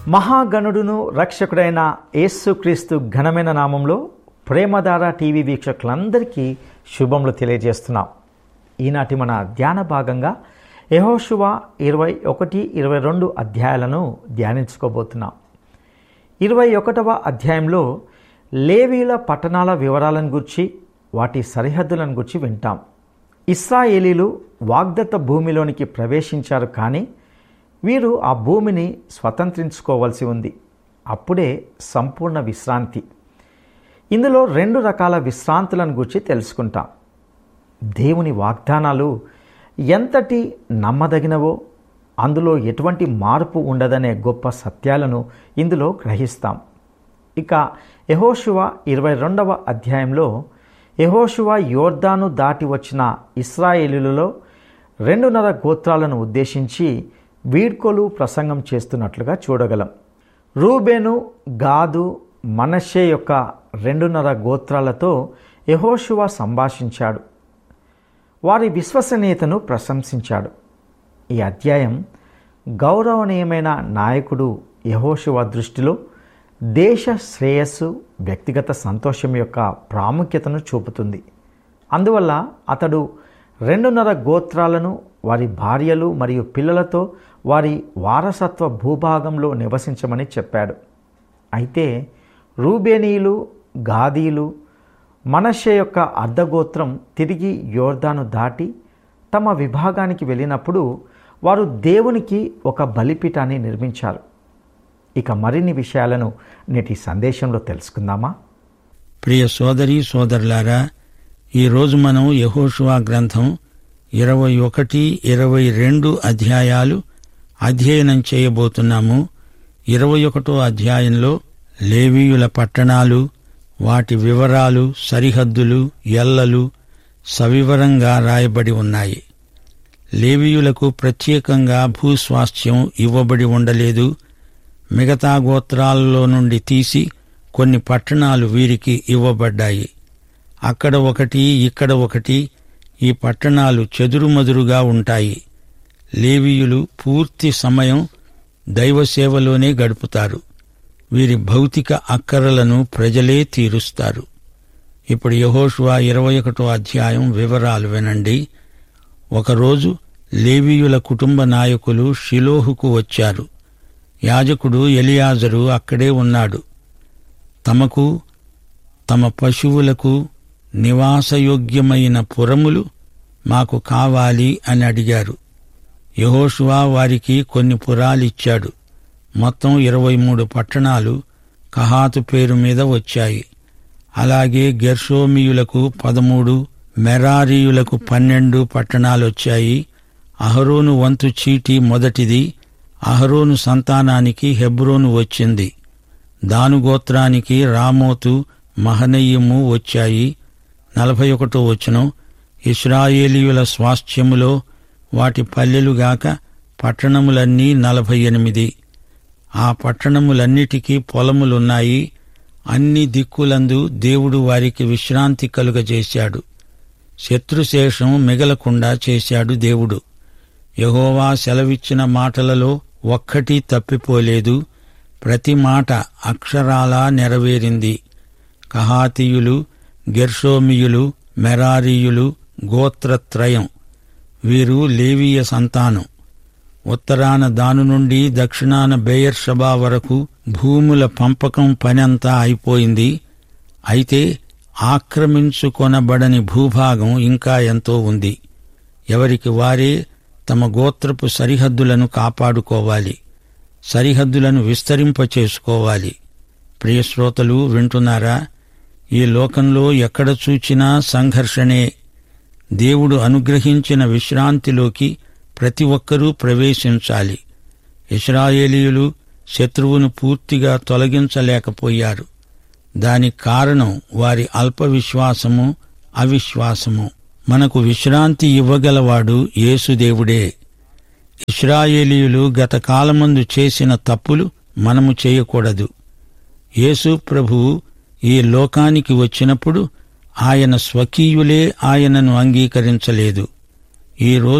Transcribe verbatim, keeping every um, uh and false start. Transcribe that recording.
మహాగణుడును రక్షకుడైన యేసుక్రీస్తు ఘనమైన నామంలో ప్రేమధార టీవీ వీక్షకులందరికీ శుభములు తెలియజేస్తున్నాం. ఈనాటి మన ధ్యాన భాగంగా యెహోషువ ఇరవై ఒకటి ఇరవై రెండు అధ్యాయాలను ధ్యానించుకోబోతున్నాం. ఇరవై ఒకటవ అధ్యాయంలో లేవీయుల పట్టణాల వివరాలను గురించి, వాటి సరిహద్దులను గురించి వింటాం. ఇశ్రాయేలీలు వాగ్దత్త భూమిలోనికి ప్రవేశించారు, కానీ వీరు ఆ భూమిని స్వతంత్రించుకోవాల్సి ఉంది. అప్పుడే సంపూర్ణ విశ్రాంతి. ఇందులో రెండు రకాల విశ్రాంతులను గురించి తెలుసుకుంటాం. దేవుని వాగ్దానాలు ఎంతటి నమ్మదగినవో, అందులో ఎటువంటి మార్పు ఉండదనే గొప్ప సత్యాలను ఇందులో గ్రహిస్తాం. ఇక యెహోషువ ఇరవై రెండవ అధ్యాయంలో యెహోషువ యోర్దాను దాటి వచ్చిన ఇశ్రాయేలీయులలో రెండున్నర గోత్రాలను ఉద్దేశించి వీడ్కోలు ప్రసంగం చేస్తున్నట్లుగా చూడగలం. రూబేను, గాదు, మనష్షే యొక్క రెండున్నర గోత్రాలతో యెహోషువ సంభాషించాడు. వారి విశ్వసనీయతను ప్రశంసించాడు. ఈ అధ్యాయం గౌరవనీయమైన నాయకుడు యెహోషువ దృష్టిలో దేశ శ్రేయస్సు, వ్యక్తిగత సంతోషం యొక్క ప్రాముఖ్యతను చూపుతుంది. అందువల్ల అతడు రెండున్నర గోత్రాలను వారి భార్యలు మరియు పిల్లలతో వారి వారసత్వ భూభాగంలో నివసించమని చెప్పాడు. అయితే రూబేనీయులు, గాదీలు, మనష్షే యొక్క అర్ధగోత్రం తిరిగి యోర్దాను దాటి తమ విభాగానికి వెళ్ళినప్పుడు వారు దేవునికి ఒక బలిపీఠాన్ని నిర్మించారు. ఇక మరిన్ని విషయాలను నేటి సందేశంలో తెలుసుకుందామా? ప్రియ సోదరి సోదరులారా, ఈరోజు మనం యెహోషువ గ్రంథం ఇరవై ఒకటి ఇరవై రెండు అధ్యాయాలు అధ్యయనం చేయబోతున్నాము. ఇరవై ఒకటో అధ్యాయంలో లేవీయుల పట్టణాలు, వాటి వివరాలు, సరిహద్దులు, ఎల్లలు సవివరంగా రాయబడి ఉన్నాయి. లేవీయులకు ప్రత్యేకంగా భూస్వాస్థ్యం ఇవ్వబడి ఉండలేదు. మిగతా గోత్రాలలో నుండి తీసి కొన్ని పట్టణాలు వీరికి ఇవ్వబడ్డాయి. అక్కడ ఒకటి, ఇక్కడ ఒకటి. ఈ పట్టణాలు చెదురుమదురుగా ఉంటాయి. లేవీయులు పూర్తి సమయం దైవసేవలోనే గడుపుతారు. వీరి భౌతిక అక్కరలను ప్రజలే తీరుస్తారు. ఇప్పుడు యెహోషువ ఇరవై ఒకటో అధ్యాయం వివరాలు వినండి. ఒకరోజు లేవీయుల కుటుంబ నాయకులు షిలోహుకు వచ్చారు. యాజకుడు ఎలియాజరు అక్కడే ఉన్నాడు. తమకు, తమ పశువులకు నివాసయోగ్యమైన పురములు మాకు కావాలి అని అడిగారు. యెహోషువ వారికి కొన్ని పురాలిచ్చాడు. మొత్తం ఇరవై మూడు పట్టణాలు కహాతు పేరు మీద వచ్చాయి. అలాగే గెర్షోమీయులకు పదమూడు, మెరారీయులకు పన్నెండు పట్టణాలొచ్చాయి. అహరోను వంతు చీటి మొదటిది. అహరోను సంతానానికి హెబ్రోను వచ్చింది. దాను గోత్రానికి రామోతు, మహనయీము వచ్చాయి. నలభై ఒకటో వచనం, ఇశ్రాయేలీయుల స్వాస్థ్యములో వాటి పల్లెలుగాక పట్టణములన్నీ నలభై ఎనిమిది. ఆ పట్టణములన్నిటికీ పొలములున్నాయి. అన్ని దిక్కులందు దేవుడు వారికి విశ్రాంతి కలుగజేశాడు. శత్రుశేషం మిగలకుండా చేశాడు దేవుడు. యెహోవా సెలవిచ్చిన మాటలలో ఒక్కటీ తప్పిపోలేదు. ప్రతి మాట అక్షరాలా నెరవేరింది. కహాతీయులు, గెర్షోమీయులు, మెరారీయులు గోత్రత్రయం. వీరు లేవీయ సంతానం. ఉత్తరాన దాను నుండి దక్షిణాన బెయేర్షెబా వరకు భూముల పంపకం పనంతా అయిపోయింది. అయితే ఆక్రమించుకొనబడని భూభాగం ఇంకా ఎంతో ఉంది. ఎవరికి వారే తమ గోత్రపు సరిహద్దులను కాపాడుకోవాలి, సరిహద్దులను విస్తరింపచేసుకోవాలి. ప్రియశ్రోతలు వింటున్నారా? ఈ లోకంలో ఎక్కడ చూచినా సంఘర్షణే. దేవుడు అనుగ్రహించిన విశ్రాంతిలోకి ప్రతి ఒక్కరూ ప్రవేశించాలి. ఇశ్రాయేలీయులు శత్రువును పూర్తిగా తొలగించలేకపోయారు. దానికి కారణం వారి అల్ప విశ్వాసము, అవిశ్వాసము. మనకు విశ్రాంతి ఇవ్వగలవాడు యేసుదేవుడే. ఇశ్రాయేలీయులు గత కాలమందు చేసిన తప్పులు మనము చేయకూడదు. యేసు ప్రభువు ఈ లోకానికి వచ్చినప్పుడు ఆయన స్వకీయులే ఆయనను అంగీకరించలేదు. ఈ రోజు